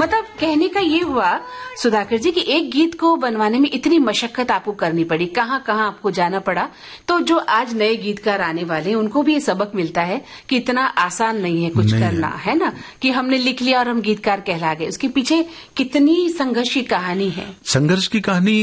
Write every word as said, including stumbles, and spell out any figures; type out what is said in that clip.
मतलब कहने का ये हुआ सुधाकर जी कि एक गीत को बनवाने में इतनी मशक्कत आपको करनी पड़ी, कहाँ कहाँ आपको जाना पड़ा। तो जो आज नए गीतकार आने वाले हैं उनको भी ये सबक मिलता है कि इतना आसान नहीं है कुछ नहीं करना है।, है ना, कि हमने लिख लिया और हम गीतकार कहला गए। उसके पीछे कितनी संघर्ष की कहानी है। संघर्ष की कहानी